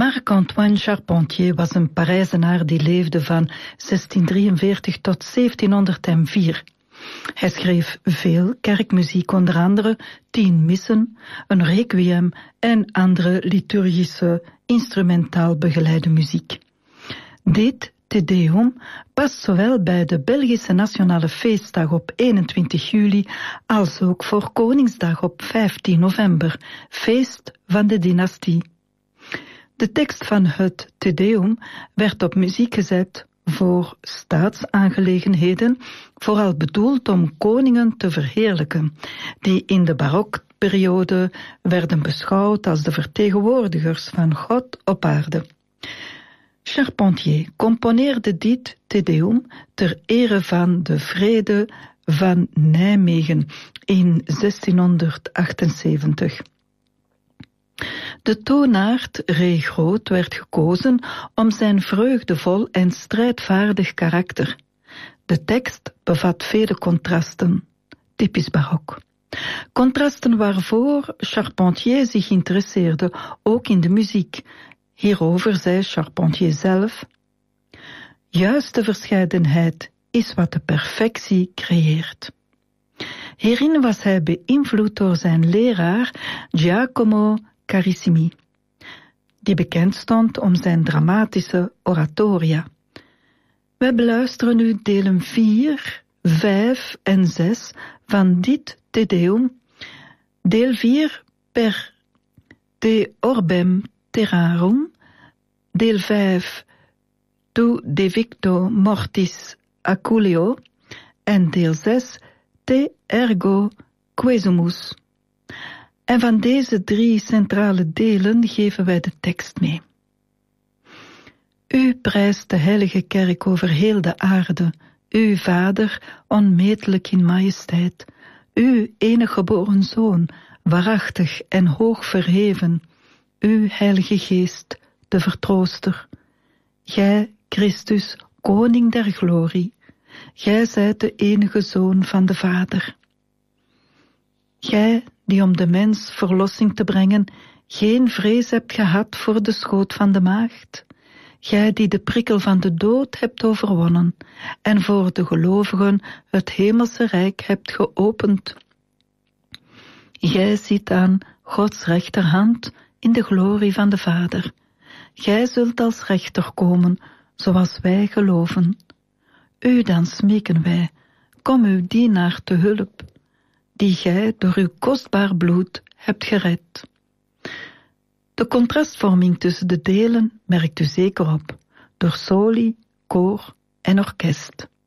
Marc-Antoine Charpentier was een Parijzenaar die leefde van 1643 tot 1704. Hij schreef veel kerkmuziek, onder andere 10 missen, een requiem en andere liturgische instrumentaal begeleide muziek. Dit Te Deum past zowel bij de Belgische Nationale Feestdag op 21 juli als ook voor Koningsdag op 15 november, feest van de dynastie. De tekst van het Te Deum werd op muziek gezet voor staatsaangelegenheden, vooral bedoeld om koningen te verheerlijken, die in de barokperiode werden beschouwd als de vertegenwoordigers van God op aarde. Charpentier componeerde dit Te Deum ter ere van de vrede van Nijmegen in 1678. De toonaard Ree Groot werd gekozen om zijn vreugdevol en strijdvaardig karakter. De tekst bevat vele contrasten, typisch barok. Contrasten waarvoor Charpentier zich interesseerde, ook in de muziek. Hierover zei Charpentier zelf: juiste verscheidenheid is wat de perfectie creëert. Hierin was hij beïnvloed door zijn leraar Giacomo Carissimi, die bekend stond om zijn dramatische oratoria. Wij beluisteren nu delen 4, 5 en 6 van dit Te Deum. Deel 4 per De Orbem Terrarum, deel 5 Tu de Victo Mortis Aculeo en deel 6 Te Ergo Quesumus. En van deze 3 centrale delen geven wij de tekst mee. U prijst de heilige kerk over heel de aarde, uw Vader, onmetelijk in majesteit, uw enige geboren Zoon, waarachtig en hoog verheven, uw Heilige Geest, de Vertrooster. Gij, Christus, Koning der glorie, gij zijt de enige Zoon van de Vader. Gij, die om de mens verlossing te brengen, geen vrees hebt gehad voor de schoot van de maagd. Gij die de prikkel van de dood hebt overwonnen en voor de gelovigen het hemelse rijk hebt geopend. Gij zit aan Gods rechterhand in de glorie van de Vader. Gij zult als rechter komen, zoals wij geloven. U dan smeken wij, kom uw dienaar te hulp, die gij door uw kostbaar bloed hebt gered. De contrastvorming tussen de delen merkt u zeker op, door soli, koor en orkest.